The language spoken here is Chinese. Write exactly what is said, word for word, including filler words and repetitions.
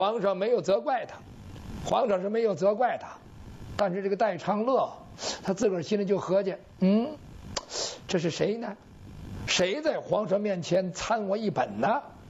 皇上没有责怪他，皇上是没有责怪他，但是这个戴昌乐，他自个儿心里就合计，嗯，这是谁呢？谁在皇上面前参我一本呢？